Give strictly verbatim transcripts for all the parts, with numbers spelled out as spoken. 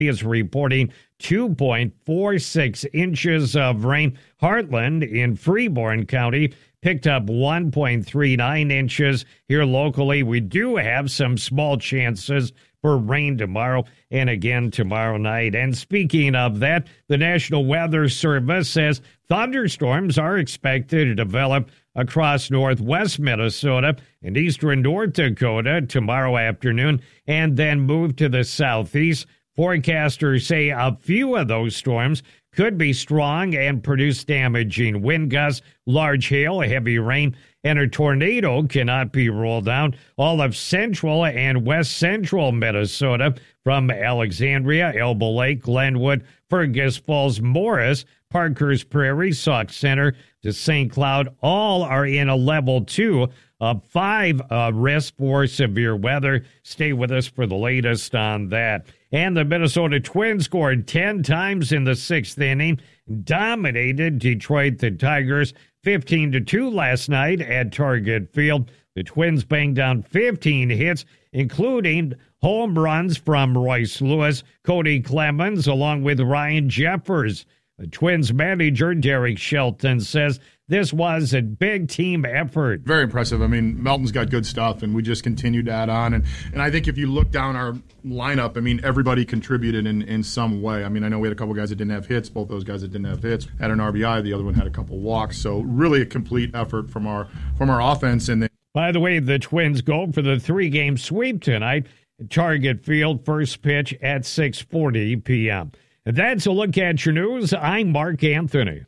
is reporting two point four six inches of rain. Heartland in Freeborn County picked up one point three nine inches. Here locally, we do have some small chances for rain tomorrow and again tomorrow night. And speaking of that, the National Weather Service says thunderstorms are expected to develop across northwest Minnesota and eastern North Dakota tomorrow afternoon and then move to the southeast. Forecasters say a few of those storms could be strong and produce damaging wind gusts, large hail, heavy rain, and a tornado cannot be ruled out. All of central and west central Minnesota, from Alexandria, Elbow Lake, Glenwood, Fergus Falls, Morris, Parker's Prairie, Sauk Center to Saint Cloud, all are in a level two of five uh, risk for severe weather. Stay with us for the latest on that. And the Minnesota Twins scored ten times in the sixth inning, dominated Detroit the Tigers fifteen to two last night at Target Field. The Twins banged down fifteen hits, including home runs from Royce Lewis, Cody Clemens, along with Ryan Jeffers. The Twins manager, Derek Shelton, says this was a big team effort. Very impressive. I mean, Melton's got good stuff, and we just continue to add on. And, and I think if you look down our lineup, I mean, everybody contributed in, in some way. I mean, I know we had a couple guys that didn't have hits. Both those guys that didn't have hits had an R B I. The other one had a couple walks. So really a complete effort from our from our offense. And then, by the way, the Twins go for the three-game sweep tonight at Target Field, first pitch at six forty p.m. And that's a look at your news. I'm Mark Anthony.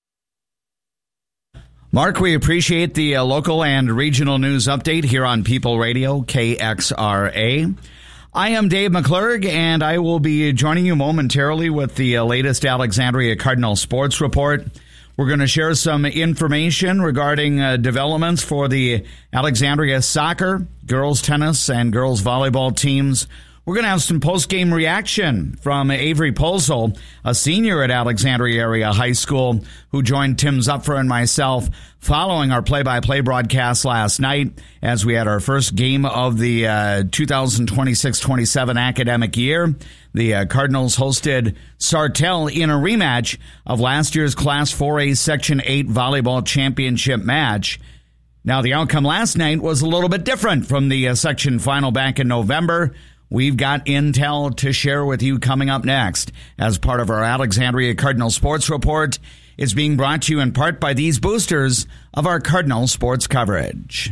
Mark, we appreciate the uh, local and regional news update here on People Radio, K X R A. I am Dave McClurg, and I will be joining you momentarily with the uh, latest Alexandria Cardinal Sports Report. We're going to share some information regarding uh, developments for the Alexandria soccer, girls tennis, and girls volleyball teams. We're going to have some post-game reaction from Avery Polzel, a senior at Alexandria Area High School, who joined Tim Zupfer and myself following our play-by-play broadcast last night as we had our first game of the uh, two thousand twenty-six twenty-seven academic year. The uh, Cardinals hosted Sartell in a rematch of last year's Class four A Section eight volleyball championship match. Now, the outcome last night was a little bit different from the uh, section final back in November. We've got intel to share with you coming up next as part of our Alexandria Cardinal Sports Report. It's being brought to you in part by these boosters of our Cardinal sports coverage.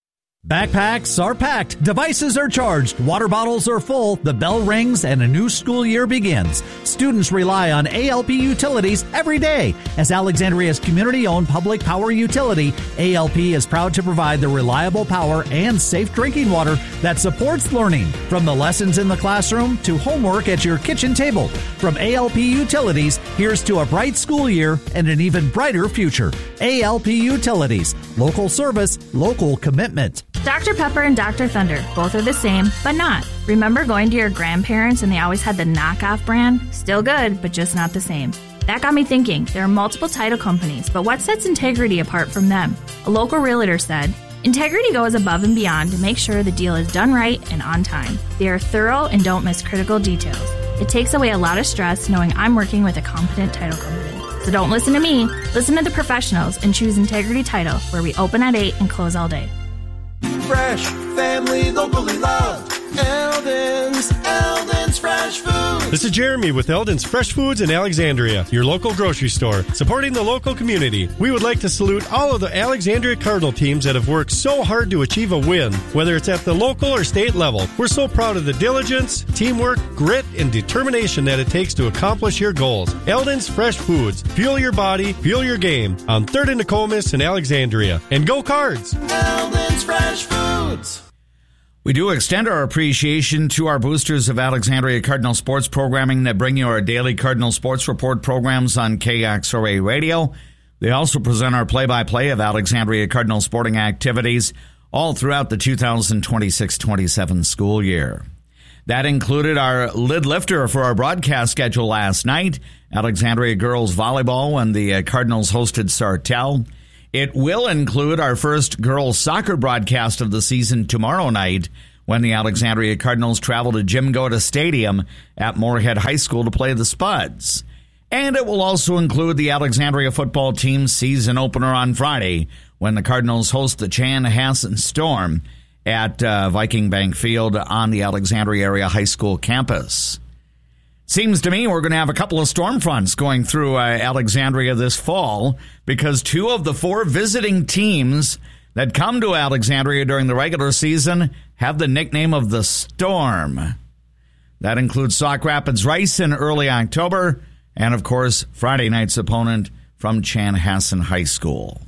Backpacks are packed, devices are charged, water bottles are full, the bell rings, and a new school year begins. Students rely on A L P Utilities every day. As Alexandria's community-owned public power utility, A L P is proud to provide the reliable power and safe drinking water that supports learning, from the lessons in the classroom to homework at your kitchen table. From A L P Utilities, here's to a bright school year and an even brighter future. A L P Utilities, local service, local commitment. Doctor Pepper and Doctor Thunder, both are the same, but not. Remember going to your grandparents and they always had the knockoff brand? Still good, but just not the same. That got me thinking, there are multiple title companies, but what sets Integrity apart from them? A local realtor said, Integrity goes above and beyond to make sure the deal is done right and on time. They are thorough and don't miss critical details. It takes away a lot of stress knowing I'm working with a competent title company. So don't listen to me, listen to the professionals and choose Integrity Title, where we open at eight and close all day. Fresh, family, locally loved. Eldon's, Eldon's Fresh Foods. This is Jeremy with Eldon's Fresh Foods in Alexandria, your local grocery store, supporting the local community. We would like to salute all of the Alexandria Cardinal teams that have worked so hard to achieve a win, whether it's at the local or state level. We're so proud of the diligence, teamwork, grit, and determination that it takes to accomplish your goals. Eldon's Fresh Foods. Fuel your body, fuel your game. On third and Nokomis in Alexandria. And go Cards! Eldon's Fresh Foods. We do extend our appreciation to our boosters of Alexandria Cardinal sports programming that bring you our daily Cardinal Sports Report programs on K X R A Radio. They also present our play-by-play of Alexandria Cardinal sporting activities all throughout the two thousand twenty-six twenty-seven school year. That included our lid lifter for our broadcast schedule last night, Alexandria girls volleyball, when the Cardinals hosted Sartell. It will include our first girls soccer broadcast of the season tomorrow night when the Alexandria Cardinals travel to Jim Goda Stadium at Moorhead High School to play the Spuds. And it will also include the Alexandria football team's season opener on Friday when the Cardinals host the Chanhassen Storm at uh, Viking Bank Field on the Alexandria Area High School campus. Seems to me we're going to have a couple of storm fronts going through uh, Alexandria this fall because two of the four visiting teams that come to Alexandria during the regular season have the nickname of the Storm. That includes Sauk Rapids Rice in early October and, of course, Friday night's opponent from Chanhassen High School.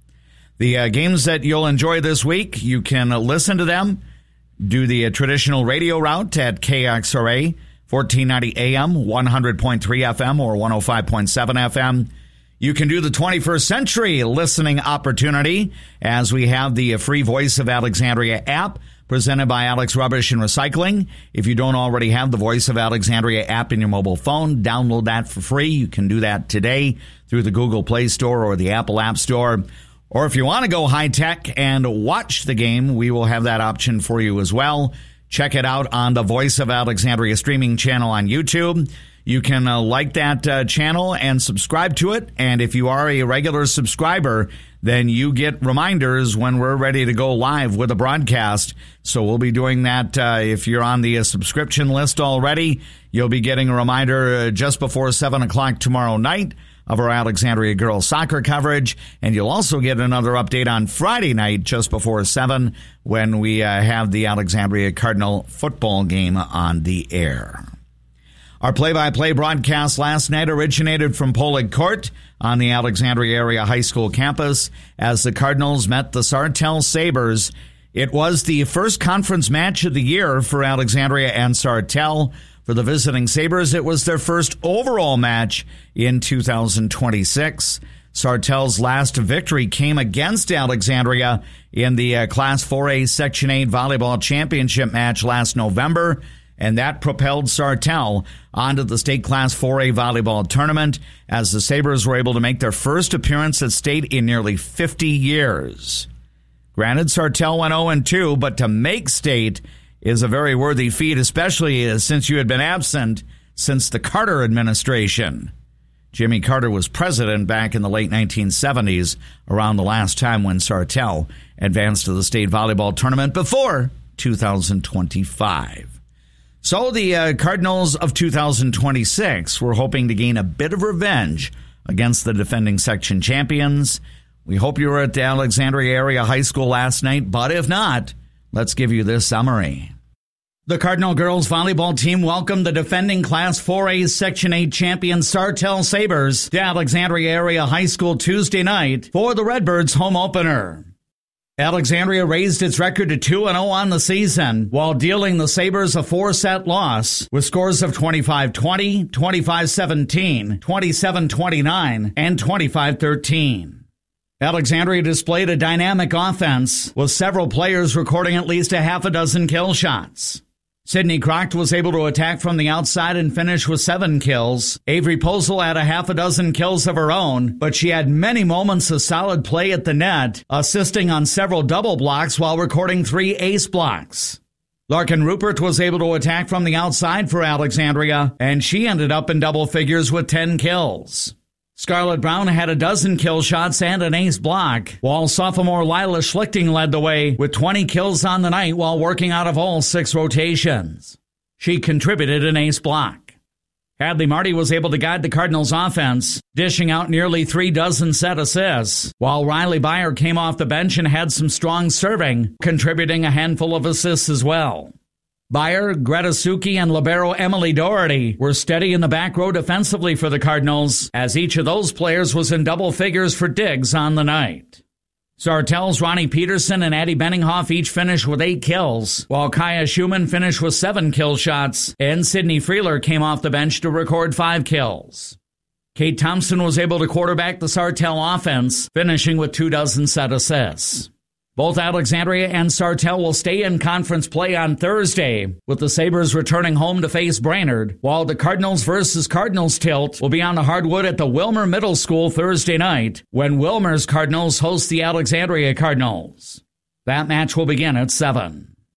The uh, games that you'll enjoy this week, you can uh, listen to them, do the uh, traditional radio route at K X R A, fourteen ninety A M, one hundred point three F M or one oh five point seven F M. You can do the twenty-first century listening opportunity as we have the free Voice of Alexandria app presented by Alex Rubbish and Recycling. If you don't already have the Voice of Alexandria app in your mobile phone, download that for free. You can do that today through the Google Play Store or the Apple App Store. Or if you want to go high-tech and watch the game, we will have that option for you as well. Check it out on the Voice of Alexandria streaming channel on YouTube. You can uh, like that uh, channel and subscribe to it. And if you are a regular subscriber, then you get reminders when we're ready to go live with a broadcast. So we'll be doing that. Uh, if you're on the uh, subscription list already, you'll be getting a reminder uh, just before seven o'clock tomorrow night of our Alexandria girls soccer coverage. And you'll also get another update on Friday night just before seven when we uh, have the Alexandria Cardinal football game on the air. Our play-by-play broadcast last night originated from Polig Court on the Alexandria Area High School campus as the Cardinals met the Sartell Sabres. It was the first conference match of the year for Alexandria and Sartell. For the visiting Sabres, it was their first overall match in two thousand twenty-six. Sartell's last victory came against Alexandria in the uh, Class four A Section eight Volleyball Championship match last November, and that propelled Sartell onto the state Class four A volleyball tournament as the Sabres were able to make their first appearance at state in nearly fifty years. Granted, Sartell went oh and two, but to make state is a very worthy feat, especially since you had been absent since the Carter administration. Jimmy Carter was president back in the late nineteen seventies, around the last time when Sartell advanced to the state volleyball tournament before two thousand twenty-five. So the uh, Cardinals of two thousand twenty-six were hoping to gain a bit of revenge against the defending section champions. We hope you were at the Alexandria Area High School last night, but if not, let's give you this summary. The Cardinal girls volleyball team welcomed the defending Class four A Section eight champion Sartell Sabres to Alexandria Area High School Tuesday night for the Redbirds home opener. Alexandria raised its record to two and oh on the season while dealing the Sabres a four-set loss with scores of twenty-five twenty, twenty-five seventeen, twenty-seven twenty-nine, and twenty-five thirteen. Alexandria displayed a dynamic offense with several players recording at least a half a dozen kill shots. Sydney Crocht was able to attack from the outside and finish with seven kills. Avery Posel had a half a dozen kills of her own, but she had many moments of solid play at the net, assisting on several double blocks while recording three ace blocks. Larkin Rupert was able to attack from the outside for Alexandria, and she ended up in double figures with ten kills. Scarlett Brown had a dozen kill shots and an ace block, while sophomore Lila Schlichting led the way with twenty kills on the night while working out of all six rotations. She contributed an ace block. Hadley Marty was able to guide the Cardinals' offense, dishing out nearly three dozen set assists, while Riley Byer came off the bench and had some strong serving, contributing a handful of assists as well. Byer, Greta Suki, and libero Emily Doherty were steady in the back row defensively for the Cardinals, as each of those players was in double figures for digs on the night. Sartell's Ronnie Peterson and Addie Benninghoff each finished with eight kills, while Kaya Schumann finished with seven kill shots, and Sydney Freeler came off the bench to record five kills. Kate Thompson was able to quarterback the Sartell offense, finishing with two dozen set assists. Both Alexandria and Sartell will stay in conference play on Thursday, with the Sabres returning home to face Brainerd, while the Cardinals versus Cardinals tilt will be on the hardwood at the Wilmer Middle School Thursday night, when Wilmer's Cardinals host the Alexandria Cardinals. That match will begin at seven.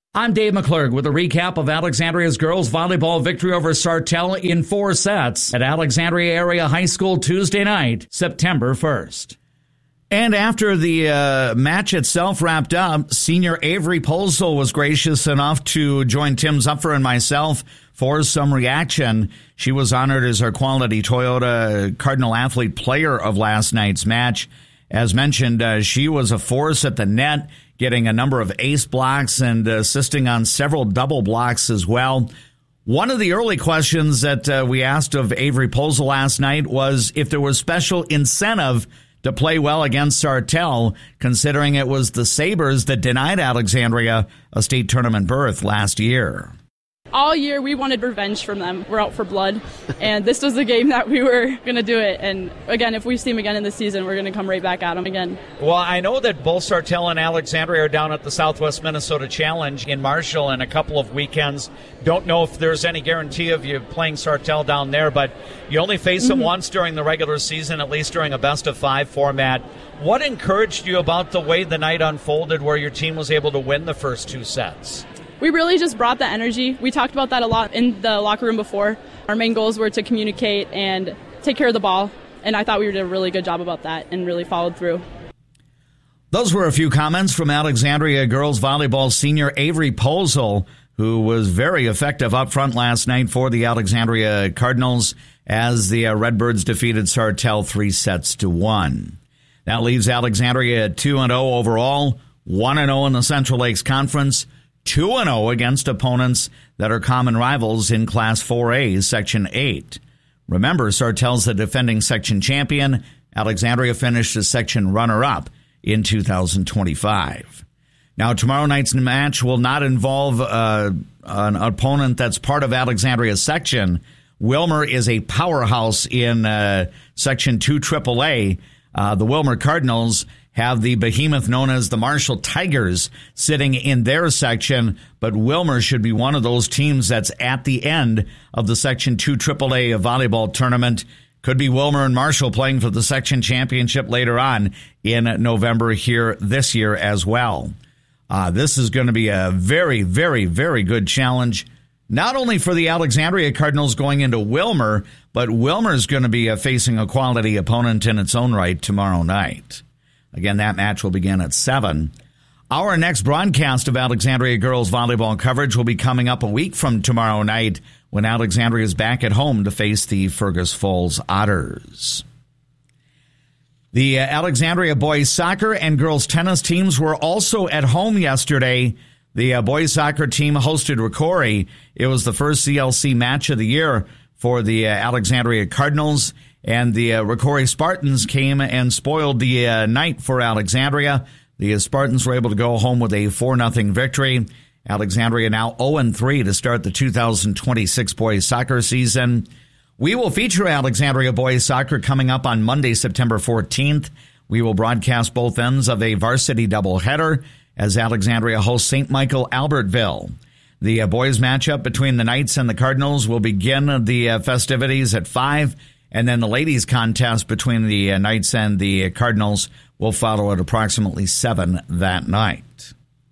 I'm Dave McClurg with a recap of Alexandria's girls volleyball victory over Sartell in four sets at Alexandria Area High School Tuesday night, September first. And after the uh, match itself wrapped up, senior Avery Posel was gracious enough to join Tim Zupfer and myself for some reaction. She was honored as our Quality Toyota Cardinal Athlete Player of last night's match. As mentioned, uh, she was a force at the net, getting a number of ace blocks and assisting on several double blocks as well. One of the early questions that uh, we asked of Avery Posel last night was if there was special incentive to play well against Sartell, considering it was the Sabres that denied Alexandria a state tournament berth last year. All year we wanted revenge from them. We're out for blood, and this was the game that we were going to do it. And again, if we see them again in the season, we're going to come right back at them again. Well, I know that both Sartell and Alexandria are down at the Southwest Minnesota Challenge in Marshall in a couple of weekends. Don't know if there's any guarantee of you playing Sartell down there, but you only face mm-hmm. them once during the regular season, at least during a best-of-five format. What encouraged you about the way the night unfolded where your team was able to win the first two sets? We really just brought the energy. We talked about that a lot in the locker room before. Our main goals were to communicate and take care of the ball, and I thought we did a really good job about that and really followed through. Those were a few comments from Alexandria girls volleyball senior Avery Posel, who was very effective up front last night for the Alexandria Cardinals as the uh, Redbirds defeated Sartell three sets to one. That leaves Alexandria at two and oh overall, one and oh in the Central Lakes Conference, two and oh against opponents that are common rivals in Class four A, Section eight. Remember, Sartell's the defending section champion. Alexandria finished as section runner-up in two thousand twenty-five. Now, tomorrow night's match will not involve uh, an opponent that's part of Alexandria's section. Wilmer is a powerhouse in uh, Section two triple A. Uh, the Wilmer Cardinals have the behemoth known as the Marshall Tigers sitting in their section, but Wilmer should be one of those teams that's at the end of the Section two triple A volleyball tournament. Could be Wilmer and Marshall playing for the section championship later on in November here this year as well. Uh, this is going to be a very, very, very good challenge, not only for the Alexandria Cardinals going into Wilmer, but Wilmer's going to be uh, facing a quality opponent in its own right tomorrow night. Again, that match will begin at seven. Our next broadcast of Alexandria girls volleyball coverage will be coming up a week from tomorrow night when Alexandria is back at home to face the Fergus Falls Otters. The uh, Alexandria boys soccer and girls tennis teams were also at home yesterday. The uh, boys soccer team hosted Rocori. It was the first C L C match of the year for the uh, Alexandria Cardinals. And the uh, Rocori Spartans came and spoiled the uh, night for Alexandria. The uh, Spartans were able to go home with a four nothing victory. Alexandria now oh and three to start the two thousand twenty-six boys soccer season. We will feature Alexandria boys soccer coming up on Monday, September fourteenth. We will broadcast both ends of a varsity doubleheader as Alexandria hosts Saint Michael Albertville. The uh, boys matchup between the Knights and the Cardinals will begin the uh, festivities at five. And then the ladies' contest between the uh, Knights and the Cardinals will follow at approximately seven that night.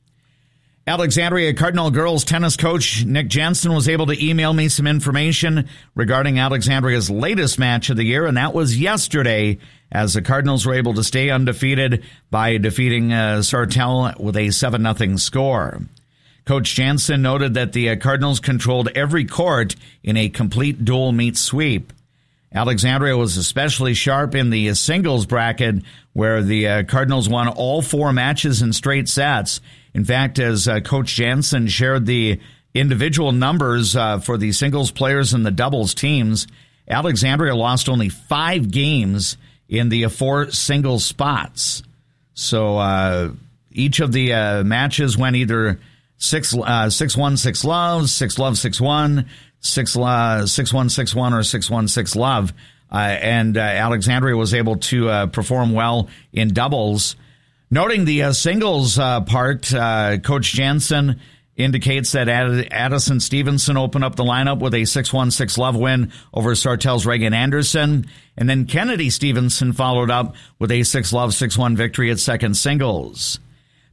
Alexandria Cardinal girls tennis coach Nick Jensen was able to email me some information regarding Alexandria's latest match of the year, and that was yesterday as the Cardinals were able to stay undefeated by defeating uh, Sartell with a seven nothing score. Coach Jensen noted that the uh, Cardinals controlled every court in a complete dual meet sweep. Alexandria was especially sharp in the singles bracket where the uh, Cardinals won all four matches in straight sets. In fact, as uh, Coach Jansen shared the individual numbers uh, for the singles players and the doubles teams, Alexandria lost only five games in the uh, four singles spots. So uh, each of the uh, matches went either six, uh, six one, six love, six love, six one, Six, uh, six one six one or six one six love, uh, and uh, Alexandria was able to uh, perform well in doubles. Noting the uh, singles uh, part, uh, Coach Jansen indicates that Ad- Addison Stevenson opened up the lineup with a six one six love win over Sartell's Reagan Anderson, and then Kennedy Stevenson followed up with a six love six one victory at second singles.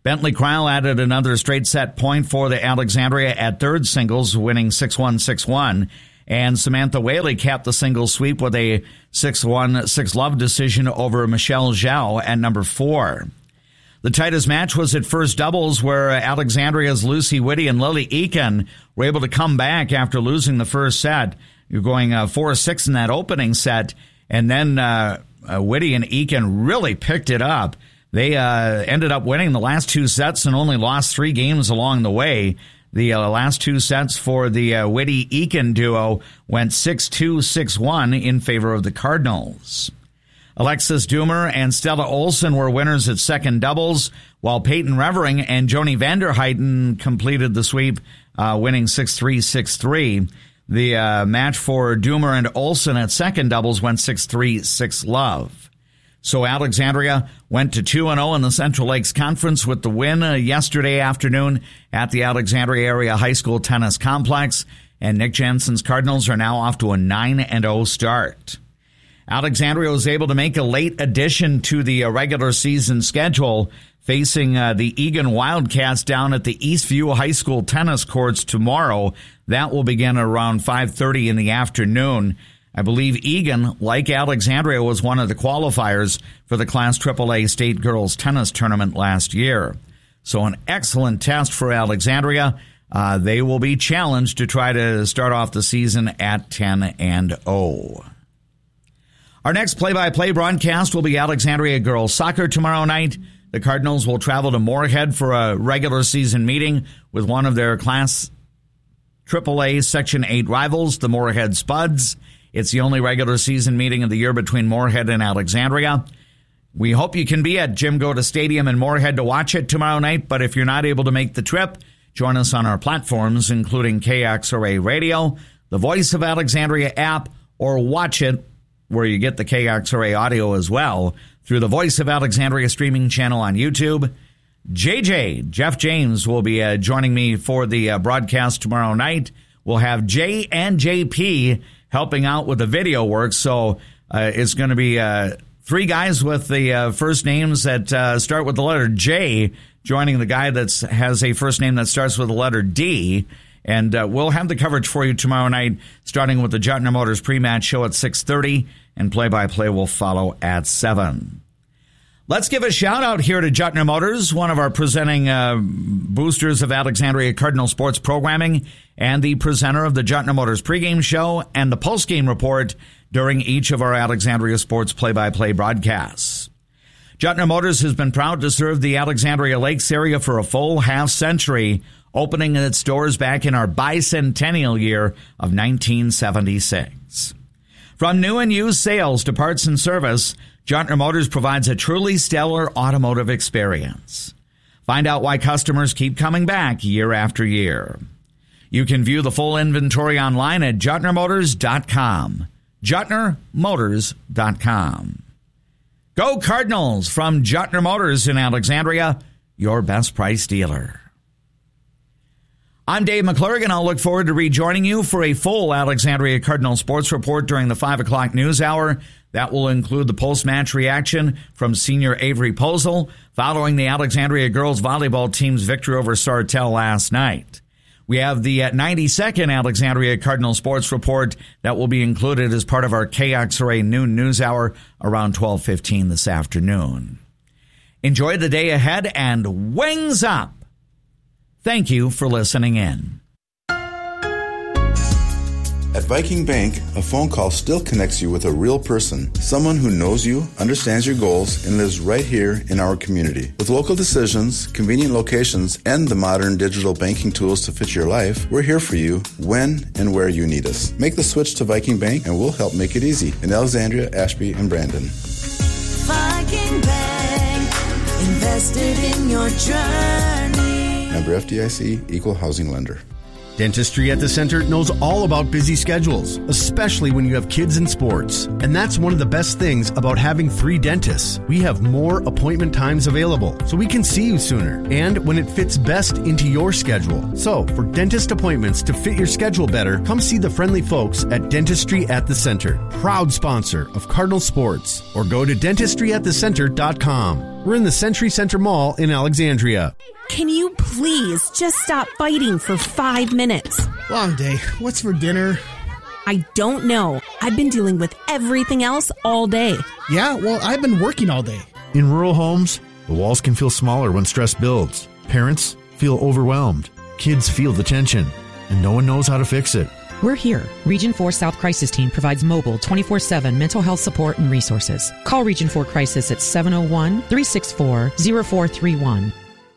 Bentley Cryle added another straight set point for the Alexandria at third singles, winning six one, six one. And Samantha Whaley capped the singles sweep with a six one, six love decision over Michelle Zhao at number four. The tightest match was at first doubles, where Alexandria's Lucy Whitty and Lily Eakin were able to come back after losing the first set. You're going uh, four six in that opening set, and then uh, uh, Whitty and Eakin really picked it up. They uh, ended up winning the last two sets and only lost three games along the way. The uh, last two sets for the uh, Whitty-Eakin duo went six two, six one in favor of the Cardinals. Alexis Doomer and Stella Olson were winners at second doubles, while Peyton Revering and Joni Vanderheiden completed the sweep, uh, winning six three, six three. The uh, match for Doomer and Olson at second doubles went six three, six love. So Alexandria went to two and oh in the Central Lakes Conference with the win uh, yesterday afternoon at the Alexandria Area High School Tennis Complex, and Nick Jensen's Cardinals are now off to a nine and oh start. Alexandria was able to make a late addition to the uh, regular season schedule, facing uh, the Eagan Wildcats down at the Eastview High School tennis courts tomorrow. That will begin around five thirty in the afternoon. I believe Eagan, like Alexandria, was one of the qualifiers for the Class triple A State Girls Tennis Tournament last year. So an excellent test for Alexandria. Uh, they will be challenged to try to start off the season at ten and oh. Our next play-by-play broadcast will be Alexandria Girls Soccer tomorrow night. The Cardinals will travel to Moorhead for a regular season meeting with one of their Class triple A Section eight rivals, the Moorhead Spuds. It's the only regular season meeting of the year between Moorhead and Alexandria. We hope you can be at Jim Goda Stadium in Moorhead to watch it tomorrow night, but if you're not able to make the trip, join us on our platforms, including K X R A Radio, the Voice of Alexandria app, or watch it where you get the K X R A audio as well through the Voice of Alexandria streaming channel on YouTube. J J, Jeff James, will be uh, joining me for the uh, broadcast tomorrow night. We'll have Jay and J P helping out with the video work, so uh, it's going to be uh, three guys with the uh, first names that uh, start with the letter J, joining the guy that has a first name that starts with the letter D. And uh, we'll have the coverage for you tomorrow night, starting with the Juttner Motors pre-match show at six thirty, and play-by-play will follow at seven. Let's give a shout-out here to Juttner Motors, one of our presenting uh, boosters of Alexandria Cardinal sports programming, and the presenter of the Juttner Motors pregame show and the postgame report during each of our Alexandria sports play-by-play broadcasts. Juttner Motors has been proud to serve the Alexandria Lakes area for a full half century, opening its doors back in our bicentennial year of nineteen seventy-six. From new and used sales to parts and service, Juttner Motors provides a truly stellar automotive experience. Find out why customers keep coming back year after year. You can view the full inventory online at juttner motors dot com. juttner motors dot com. Go Cardinals from Juttner Motors in Alexandria, your best price dealer. I'm Dave McClurg, and I'll look forward to rejoining you for a full Alexandria Cardinal sports report during the five o'clock news hour. That will include the post-match reaction from senior Avery Posel following the Alexandria girls volleyball team's victory over Sartell last night. We have the ninety-second Alexandria Cardinal sports report that will be included as part of our K X R A noon news hour around twelve fifteen this afternoon. Enjoy the day ahead and wings up! Thank you for listening in. At Viking Bank, a phone call still connects you with a real person, someone who knows you, understands your goals, and lives right here in our community. With local decisions, convenient locations, and the modern digital banking tools to fit your life, we're here for you when and where you need us. Make the switch to Viking Bank, and we'll help make it easy in Alexandria, Ashby, and Brandon. Viking Bank, invested in your journey. Member F D I C, Equal Housing Lender. Dentistry at the Center knows all about busy schedules, especially when you have kids in sports. And that's one of the best things about having three dentists. We have more appointment times available, so we can see you sooner and when it fits best into your schedule. So, for dentist appointments to fit your schedule better, come see the friendly folks at Dentistry at the Center, proud sponsor of Cardinal Sports, or go to dentistry at the center dot com. We're in the Century Center Mall in Alexandria. Can you please just stop fighting for five minutes? Long day. What's for dinner? I don't know. I've been dealing with everything else all day. Yeah, well, I've been working all day. In rural homes, the walls can feel smaller when stress builds. Parents feel overwhelmed. Kids feel the tension, and no one knows how to fix it. We're here. Region four South Crisis Team provides mobile twenty-four seven mental health support and resources. Call Region four Crisis at seven oh one, three six four, oh four three one.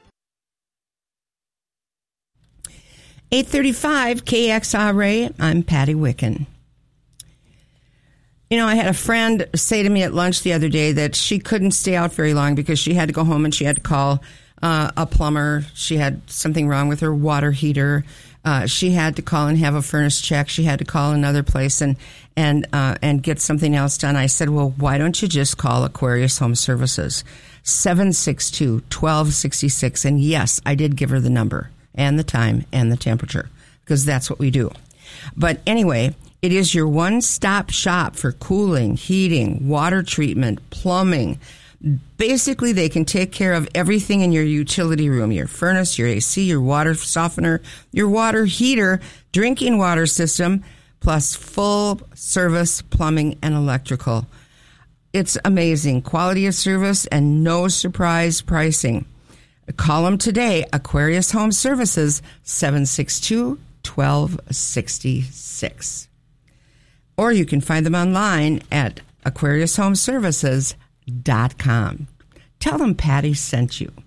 eight thirty-five K X R A, I'm Patty Wicken. You know, I had a friend say to me at lunch the other day that she couldn't stay out very long because she had to go home and she had to call uh, a plumber. She had something wrong with her water heater. Uh, she had to call and have a furnace check. She had to call another place and and uh, and get something else done. I said, well, why don't you just call Aquarius Home Services, seven six two, one two six six. And yes, I did give her the number and the time and the temperature, because that's what we do. But anyway, it is your one-stop shop for cooling, heating, water treatment, plumbing. Basically, they can take care of everything in your utility room, your furnace, your A C, your water softener, your water heater, drinking water system, plus full service plumbing and electrical. It's amazing. Quality of service and no surprise pricing. Call them today, Aquarius Home Services, seven six two, one two six six. Or you can find them online at aquarius home services dot com. Tell them Patty sent you.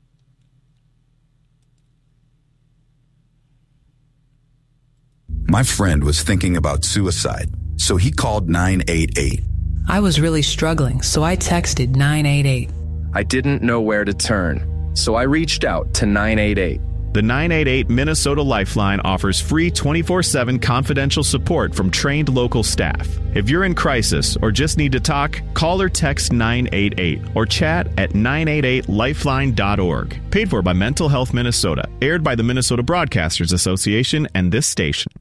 My friend was thinking about suicide, so he called nine eight eight. I was really struggling, so I texted nine eight eight. I didn't know where to turn, so I reached out to nine eight eight. The nine eight eight Minnesota Lifeline offers free twenty-four seven confidential support from trained local staff. If you're in crisis or just need to talk, call or text nine eight eight or chat at nine eight eight lifeline dot org. Paid for by Mental Health Minnesota. Aired by the Minnesota Broadcasters Association and this station.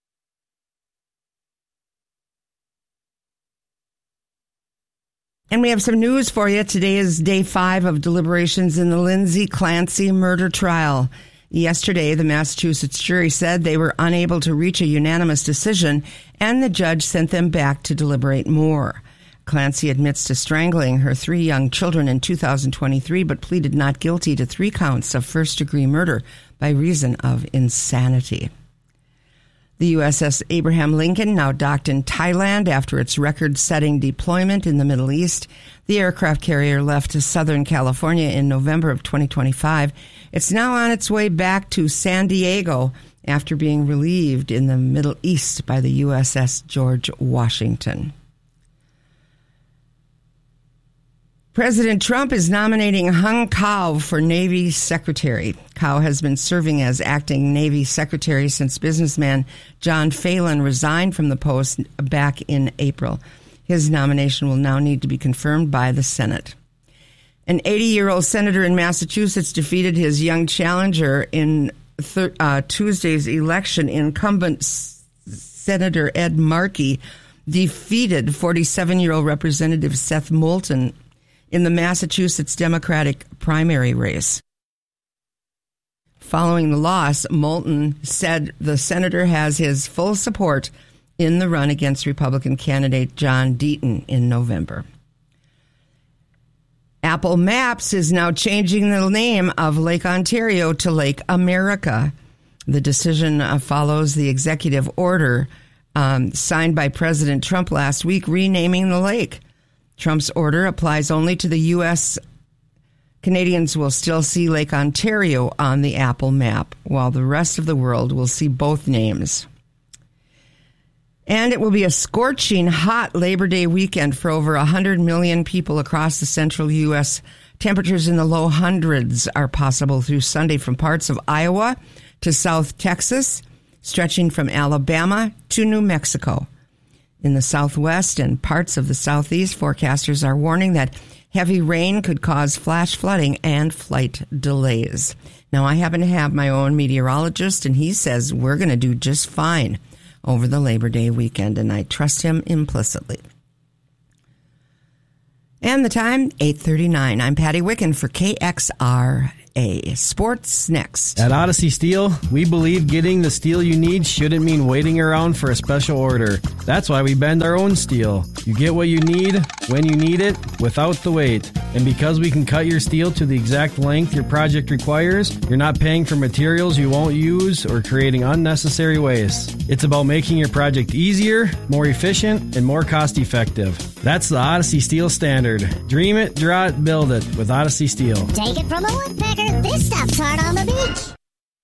And we have some news for you. Today is day five of deliberations in the Lindsay Clancy murder trial. Yesterday, the Massachusetts jury said they were unable to reach a unanimous decision, and the judge sent them back to deliberate more. Clancy admits to strangling her three young children in two thousand twenty-three, but pleaded not guilty to three counts of first-degree murder by reason of insanity. The U S S Abraham Lincoln, now docked in Thailand after its record-setting deployment in the Middle East. The aircraft carrier left to Southern California in November of twenty twenty-five. It's now on its way back to San Diego after being relieved in the Middle East by the U S S George Washington. President Trump is nominating Hung Kao for Navy Secretary. Kao has been serving as acting Navy Secretary since businessman John Phelan resigned from the post back in April. His nomination will now need to be confirmed by the Senate. An eighty-year-old senator in Massachusetts defeated his young challenger in thir- uh, Tuesday's election. Incumbent S- Senator Ed Markey defeated forty-seven-year-old Representative Seth Moulton in the Massachusetts Democratic primary race. Following the loss, Moulton said the senator has his full support in the run against Republican candidate John Deaton in November. Apple Maps is now changing the name of Lake Ontario to Lake America. The decision uh, follows the executive order um, signed by President Trump last week renaming the lake. Trump's order applies only to the U S Canadians will still see Lake Ontario on the Apple map, while the rest of the world will see both names. And it will be a scorching hot Labor Day weekend for over one hundred million people across the central U S. Temperatures in the low hundreds are possible through Sunday from parts of Iowa to South Texas, stretching from Alabama to New Mexico. In the southwest and parts of the southeast, forecasters are warning that heavy rain could cause flash flooding and flight delays. Now, I happen to have my own meteorologist, and he says we're going to do just fine over the Labor Day weekend, and I trust him implicitly. And the time, eight thirty-nine. I'm Patty Wicken for K X R A. Sports next. At Odyssey Steel, we believe getting the steel you need shouldn't mean waiting around for a special order. That's why we bend our own steel. You get what you need, when you need it, without the wait. And because we can cut your steel to the exact length your project requires, you're not paying for materials you won't use or creating unnecessary waste. It's about making your project easier, more efficient, and more cost-effective. That's the Odyssey Steel standard. Dream it, draw it, build it with Odyssey Steel. Take it from a woodpecker. This stuff's hard on the beach.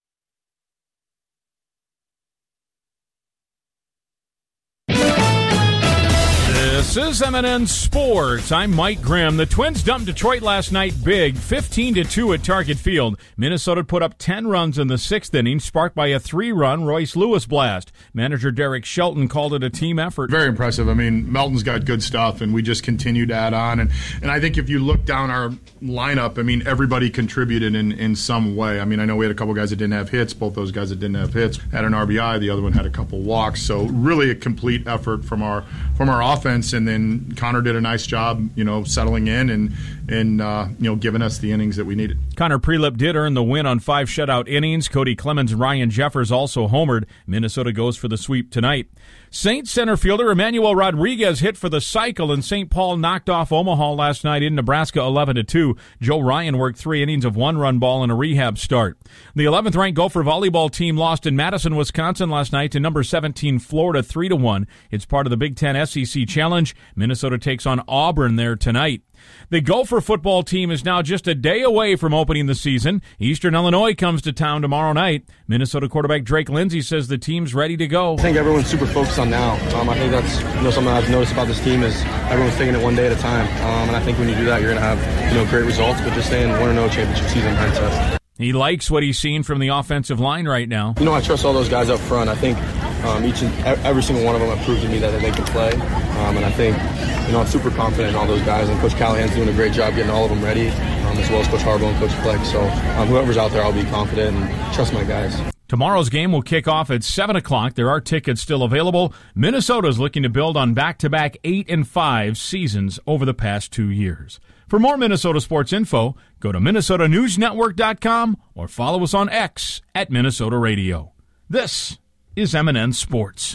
This is M and N Sports. I'm Mike Grimm. The Twins dumped Detroit last night big, fifteen to two at Target Field. Minnesota put up ten runs in the sixth inning, sparked by a three-run Royce Lewis blast. Manager Derek Shelton called it a team effort. Very impressive. I mean, Melton's got good stuff, and we just continue to add on. And, and I think if you look down our lineup, I mean, everybody contributed in, in some way. I mean, I know we had a couple guys that didn't have hits. Both those guys that didn't have hits had an R B I. The other one had a couple walks. So really a complete effort from our from our offense. And then Connor did a nice job, you know, settling in and, and uh, you know, giving us the innings that we needed. Connor Prelip did earn the win on five shutout innings. Cody Clemens and Ryan Jeffers also homered. Minnesota goes for the sweep tonight. Saints center fielder Emmanuel Rodriguez hit for the cycle, and Saint Paul knocked off Omaha last night in Nebraska eleven to two. Joe Ryan worked three innings of one-run ball in a rehab start. The eleventh-ranked Gopher volleyball team lost in Madison, Wisconsin last night to number seventeen Florida three to one. It's part of the Big Ten S E C Challenge. Minnesota takes on Auburn there tonight. The Gopher football team is now just a day away from opening the season. Eastern Illinois comes to town tomorrow night. Minnesota quarterback Drake Lindsey says the team's ready to go. I think everyone's super focused on now. Um, I think that's you know something I've noticed about this team is everyone's taking it one day at a time. Um, and I think when you do that, you're going to have you know great results. But just saying one and oh championship season mindset. He likes what he's seen from the offensive line right now. You know, I trust all those guys up front. I think um, each and every single one of them have proved to me that they can play. Um, and I think, you know, I'm super confident in all those guys. And Coach Callahan's doing a great job getting all of them ready, um, as well as Coach Harbaugh and Coach Fleck. So um, whoever's out there, I'll be confident and trust my guys. Tomorrow's game will kick off at seven o'clock. There are tickets still available. Minnesota's looking to build on back-to-back eight and five seasons over the past two years. For more Minnesota sports info, go to Minnesota News Network dot com or follow us on X at Minnesota Radio. This is M and N Sports.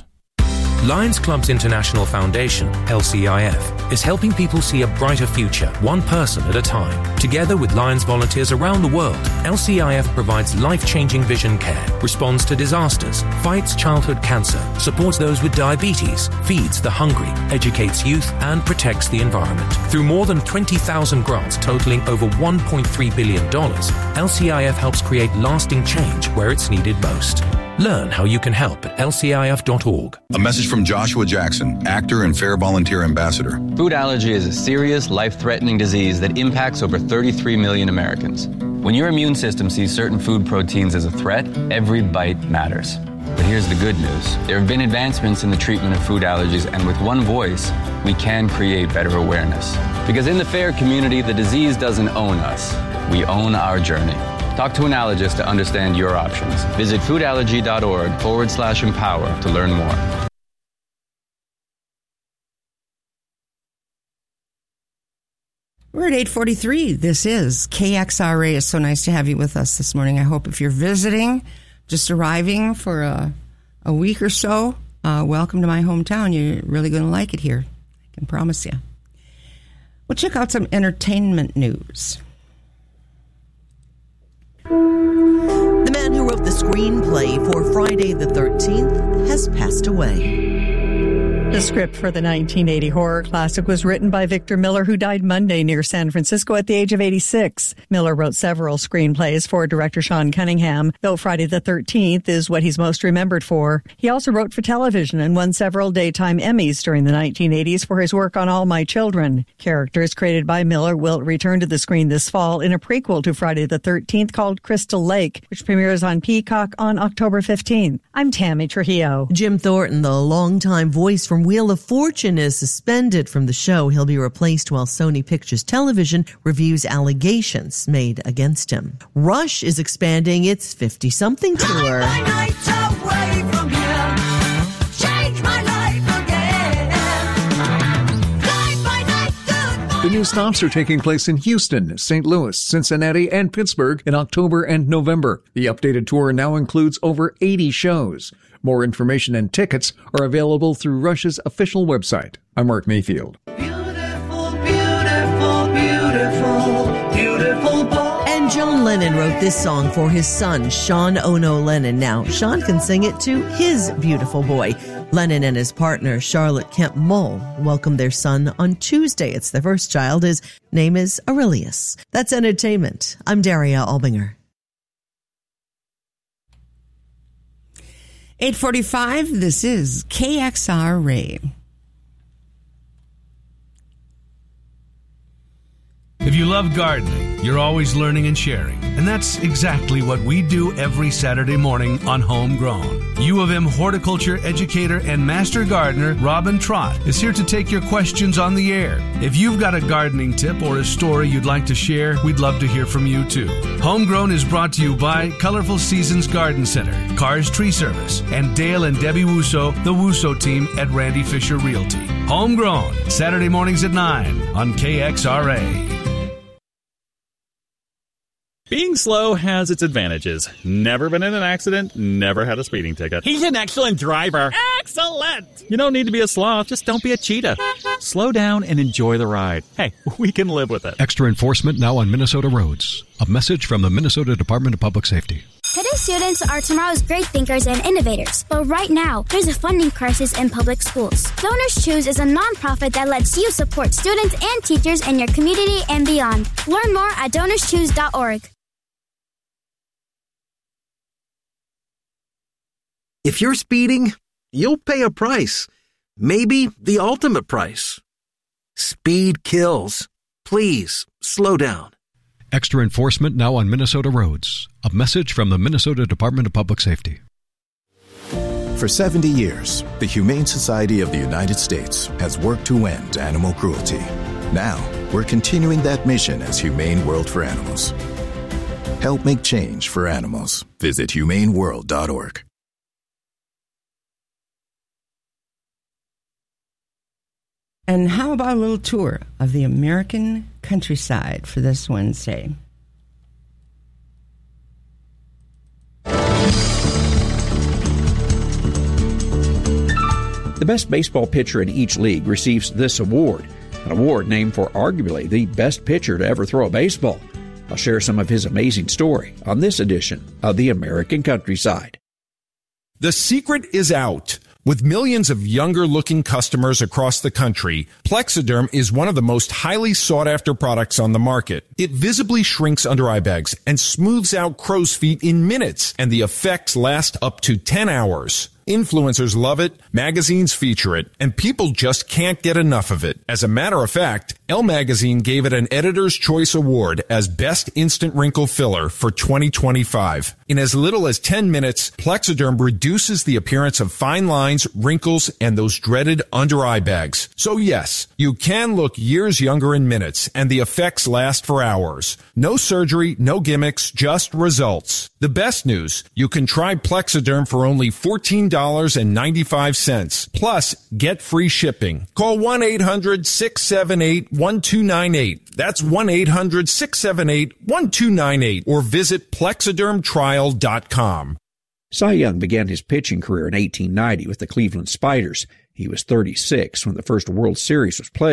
Lions Clubs International Foundation, L C I F, is helping people see a brighter future, one person at a time. Together with Lions volunteers around the world, L C I F provides life-changing vision care, responds to disasters, fights childhood cancer, supports those with diabetes, feeds the hungry, educates youth, and protects the environment. Through more than twenty thousand grants totaling over one point three billion dollars, L C I F helps create lasting change where it's needed most. Learn how you can help at L C I F dot org. A message from Joshua Jackson, actor and Fair Volunteer Ambassador. Food allergy is a serious, life-threatening disease that impacts over thirty-three million Americans. When your immune system sees certain food proteins as a threat, every bite matters. But here's the good news. There have been advancements in the treatment of food allergies, and with one voice, we can create better awareness. Because in the FAIR community, the disease doesn't own us. We own our journey. Talk to an allergist to understand your options. Visit foodallergy.org forward slash empower to learn more. We're at eight forty-three. This is K X R A. It's so nice to have you with us this morning. I hope if you're visiting, just arriving for a, a week or so, uh, welcome to my hometown. You're really going to like it here. I can promise you. We'll check out some entertainment news. The man who wrote the screenplay for Friday the thirteenth has passed away. The script for the nineteen eighty horror classic was written by Victor Miller, who died Monday near San Francisco at the age of eighty-six. Miller wrote several screenplays for director Sean Cunningham, though Friday the thirteenth is what he's most remembered for. He also wrote for television and won several daytime Emmys during the nineteen eighties for his work on All My Children. Characters created by Miller will return to the screen this fall in a prequel to Friday the thirteenth called Crystal Lake, which premieres on Peacock on October fifteenth. I'm Tammy Trujillo. Jim Thornton, the longtime voice from Wheel of Fortune, is suspended from the show. He'll be replaced while Sony Pictures Television reviews allegations made against him. Rush is expanding its fifty-something tour. The new stops are taking place in Houston, Saint Louis, Cincinnati, and Pittsburgh in October and November. The updated tour now includes over eighty shows. More information and tickets are available through Rush's official website. I'm Mark Mayfield. Beautiful, beautiful, beautiful, beautiful boy. And John Lennon wrote this song for his son, Sean Ono Lennon. Now, Sean can sing it to his beautiful boy. Lennon and his partner, Charlotte Kemp Mull, welcomed their son on Tuesday. It's their first child. His name is Aurelius. That's entertainment. I'm Daria Albinger. eight forty-five, this is K X R Ray. If you love gardening, you're always learning and sharing. And that's exactly what we do every Saturday morning on Homegrown. U of M horticulture educator and master gardener Robin Trott is here to take your questions on the air. If you've got a gardening tip or a story you'd like to share, we'd love to hear from you too. Homegrown is brought to you by Colorful Seasons Garden Center, Cars Tree Service, and Dale and Debbie Wusso, the Wusso team at Randy Fisher Realty. Homegrown, Saturday mornings at nine on K X R A. Being slow has its advantages. Never been in an accident, never had a speeding ticket. He's an excellent driver. Excellent! You don't need to be a sloth, just don't be a cheetah. Slow down and enjoy the ride. Hey, we can live with it. Extra enforcement now on Minnesota roads. A message from the Minnesota Department of Public Safety. Today's students are tomorrow's great thinkers and innovators. But right now, there's a funding crisis in public schools. Donors Choose is a nonprofit that lets you support students and teachers in your community and beyond. Learn more at donors choose dot org. If you're speeding, you'll pay a price. Maybe the ultimate price. Speed kills. Please, slow down. Extra enforcement now on Minnesota roads. A message from the Minnesota Department of Public Safety. For seventy years, the Humane Society of the United States has worked to end animal cruelty. Now, we're continuing that mission as Humane World for Animals. Help make change for animals. Visit humane world dot org. And how about a little tour of the American countryside for this Wednesday? The best baseball pitcher in each league receives this award, an award named for arguably the best pitcher to ever throw a baseball. I'll share some of his amazing story on this edition of the American Countryside. The secret is out. With millions of younger-looking customers across the country, Plexiderm is one of the most highly sought-after products on the market. It visibly shrinks under eye bags and smooths out crow's feet in minutes, and the effects last up to ten hours. Influencers love it, magazines feature it, and people just can't get enough of it. As a matter of fact, Elle Magazine gave it an Editor's Choice Award as Best Instant Wrinkle Filler for twenty twenty-five. In as little as ten minutes, Plexiderm reduces the appearance of fine lines, wrinkles, and those dreaded under-eye bags. So yes, you can look years younger in minutes, and the effects last for hours. No surgery, no gimmicks, just results. The best news, you can try Plexiderm for only fourteen dollars and ninety-five cents. Plus, get free shipping. Call one eight hundred six seven eight one two nine eight. That's one eight hundred six seven eight one two nine eight. Or visit plexiderm trial dot com. Cy Young began his pitching career in eighteen ninety with the Cleveland Spiders. He was thirty-six when the first World Series was played.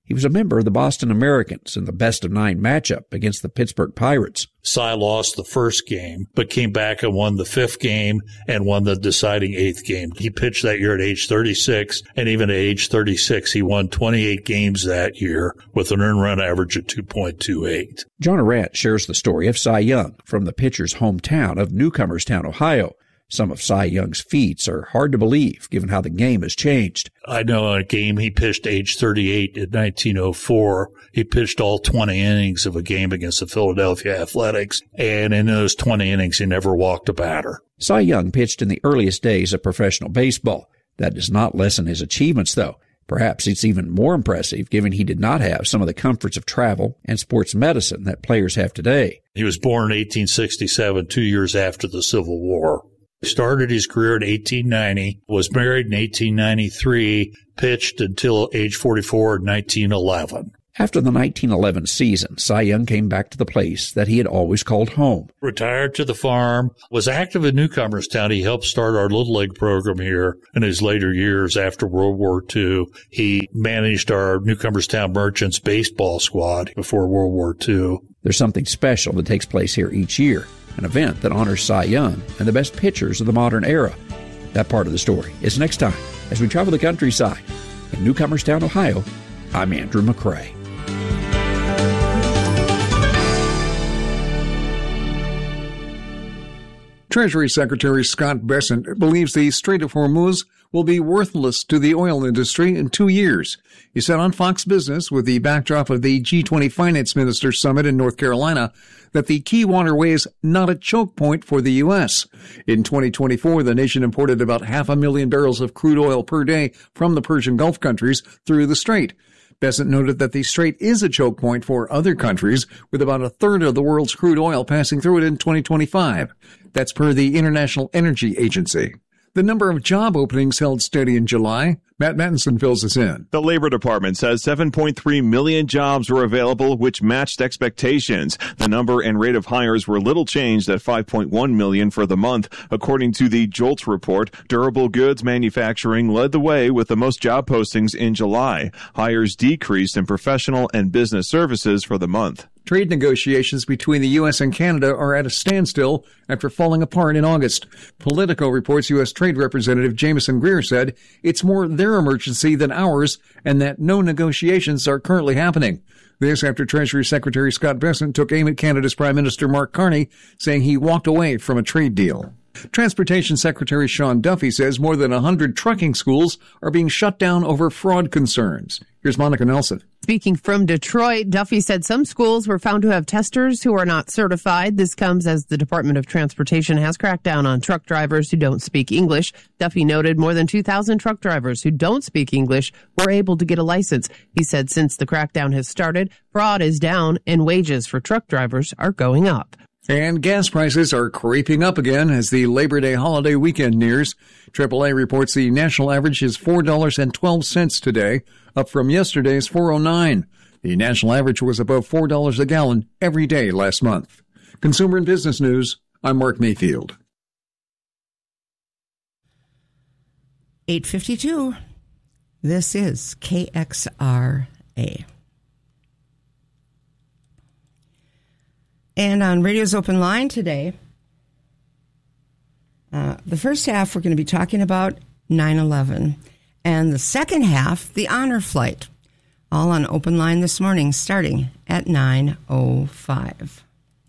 He was a member of the Boston Americans in the best of nine matchup against the Pittsburgh Pirates. Cy lost the first game, but came back and won the fifth game and won the deciding eighth game. He pitched that year at age thirty-six, and even at age thirty-six, he won twenty-eight games that year with an earned run average of two point two eight. John Arant shares the story of Cy Young from the pitcher's hometown of Newcomerstown, Ohio. Some of Cy Young's feats are hard to believe, given how the game has changed. I know a game he pitched age thirty-eight in nineteen oh four. He pitched all twenty innings of a game against the Philadelphia Athletics, and in those twenty innings, he never walked a batter. Cy Young pitched in the earliest days of professional baseball. That does not lessen his achievements, though. Perhaps it's even more impressive, given he did not have some of the comforts of travel and sports medicine that players have today. He was born in eighteen sixty-seven, two years after the Civil War. He started his career in eighteen ninety, was married in eighteen ninety-three, pitched until age forty-four in nineteen eleven. After the nineteen eleven season, Cy Young came back to the place that he had always called home. Retired to the farm, was active in Newcomerstown. He helped start our Little League program here in his later years after World War Two. He managed our Newcomerstown Merchants baseball squad before World War Two. There's something special that takes place here each year, an event that honors Cy Young and the best pitchers of the modern era. That part of the story is next time as we travel the countryside. In Newcomerstown, Ohio, I'm Andrew McCrae. Treasury Secretary Scott Bessent believes the Strait of Hormuz will be worthless to the oil industry in two years. He said on Fox Business, with the backdrop of the G twenty Finance Ministers Summit in North Carolina, that the key waterway is not a choke point for the U S. In twenty twenty-four, the nation imported about half a million barrels of crude oil per day from the Persian Gulf countries through the strait. Bessent noted that the strait is a choke point for other countries, with about a third of the world's crude oil passing through it in twenty twenty-five. That's per the International Energy Agency. The number of job openings held steady in July. Matt Mattinson fills us in. The Labor Department says seven point three million jobs were available, which matched expectations. The number and rate of hires were little changed at five point one million for the month. According to the JOLTS report, durable goods manufacturing led the way with the most job postings in July. Hires decreased in professional and business services for the month. Trade negotiations between the U S and Canada are at a standstill after falling apart in August. Politico reports U S Trade Representative Jameson Greer said it's more their emergency than ours and that no negotiations are currently happening. This after Treasury Secretary Scott Bessent took aim at Canada's Prime Minister Mark Carney, saying he walked away from a trade deal. Transportation Secretary Sean Duffy says more than one hundred trucking schools are being shut down over fraud concerns. Here's Monica Nelson. Speaking from Detroit, Duffy said some schools were found to have testers who are not certified. This comes as the Department of Transportation has cracked down on truck drivers who don't speak English. Duffy noted more than two thousand truck drivers who don't speak English were able to get a license. He said since the crackdown has started, fraud is down and wages for truck drivers are going up. And gas prices are creeping up again as the Labor Day holiday weekend nears. triple A reports the national average is four dollars and twelve cents today, up from yesterday's four dollars and nine cents. The national average was above four dollars a gallon every day last month. Consumer and Business News, I'm Mark Mayfield. eight fifty-two. This is K X R A. And on Radio's Open Line today, uh, the first half we're going to be talking about nine eleven. And the second half, the honor flight. All on Open Line this morning, starting at nine oh five.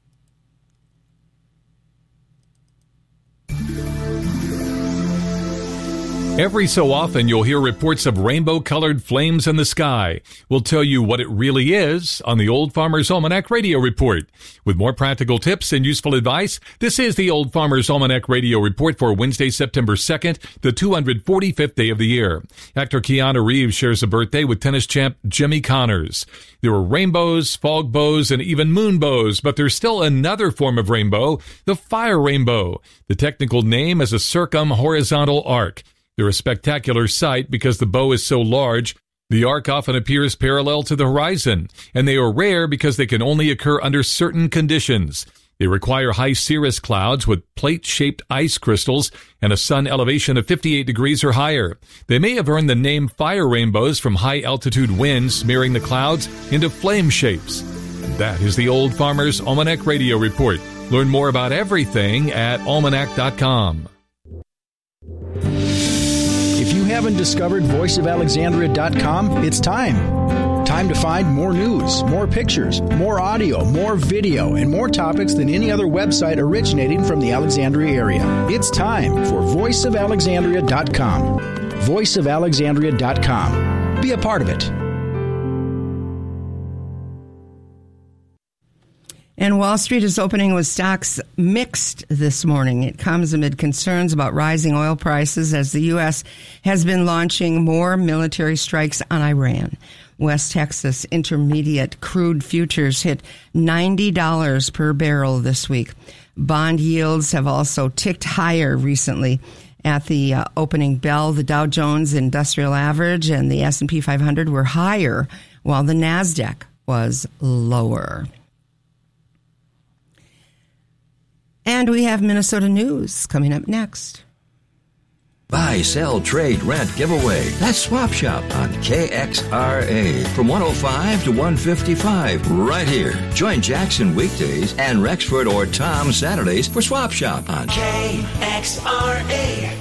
Every so often, you'll hear reports of rainbow-colored flames in the sky. We'll tell you what it really is on the Old Farmer's Almanac Radio Report. With more practical tips and useful advice, this is the Old Farmer's Almanac Radio Report for Wednesday, September second, the two hundred forty-fifth day of the year. Actor Keanu Reeves shares a birthday with tennis champ Jimmy Connors. There were rainbows, fog bows, and even moon bows, but there's still another form of rainbow, the fire rainbow. The technical name is a circumhorizontal arc. They're a spectacular sight because the bow is so large. The arc often appears parallel to the horizon, and they are rare because they can only occur under certain conditions. They require high cirrus clouds with plate-shaped ice crystals and a sun elevation of fifty-eight degrees or higher. They may have earned the name fire rainbows from high-altitude winds smearing the clouds into flame shapes. And that is the Old Farmer's Almanac Radio Report. Learn more about everything at almanac dot com. If you haven't discovered voice of alexandria dot com, it's time. Time to find more news, more pictures, more audio, more video, and more topics than any other website originating from the Alexandria area. It's time for voice of alexandria dot com. voice of alexandria dot com. Be a part of it. And Wall Street is opening with stocks mixed this morning. It comes amid concerns about rising oil prices as the U S has been launching more military strikes on Iran. West Texas Intermediate crude futures hit ninety dollars per barrel this week. Bond yields have also ticked higher recently. At the uh, opening bell, the Dow Jones Industrial Average and the S and P five hundred were higher, while the NASDAQ was lower. And we have Minnesota news coming up next. Buy, sell, trade, rent, giveaway. That's Swap Shop on K X R A from one oh five to one fifty-five right here. Join Jackson weekdays and Rexford or Tom Saturdays for Swap Shop on K X R A.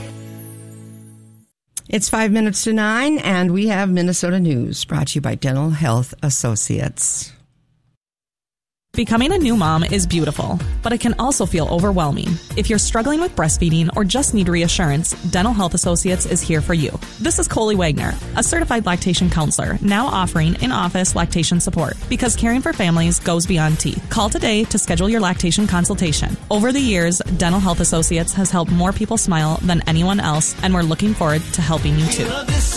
It's five minutes to nine, and we have Minnesota news brought to you by Dental Health Associates. Becoming a new mom is beautiful, but it can also feel overwhelming. If you're struggling with breastfeeding or just need reassurance, Dental Health Associates is here for you. This is Coley Wagner, a certified lactation counselor, now offering in-office lactation support because caring for families goes beyond teeth. Call today to schedule your lactation consultation. Over the years, Dental Health Associates has helped more people smile than anyone else, and we're looking forward to helping you too.